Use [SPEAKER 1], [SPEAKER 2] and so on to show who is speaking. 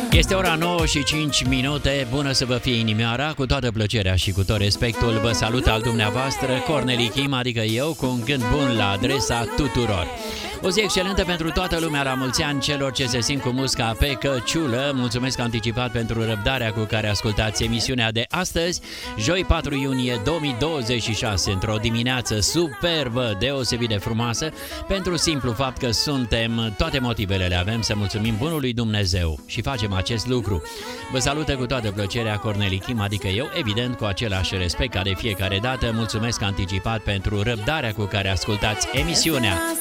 [SPEAKER 1] Este ora 9 și 5 minute. Bună să vă fie inimioara. Cu toată plăcerea și cu tot respectul vă salut al dumneavoastră Corneli Kim, adică eu, cu un gând bun la adresa tuturor. O zi excelentă pentru toată lumea, la mulți ani celor ce se simt cu musca pe căciulă. Mulțumesc anticipat pentru răbdarea cu care ascultați emisiunea de astăzi, joi 4 iunie 2026, într-o dimineață superbă, deosebit de frumoasă, pentru simplu fapt că suntem, toate motivele le avem să mulțumim bunului Dumnezeu și facem acest lucru. Vă salută cu toată plăcerea Corneli Kim, adică eu, evident cu același respect ca de fiecare dată. Mulțumesc anticipat pentru răbdarea cu care ascultați emisiunea.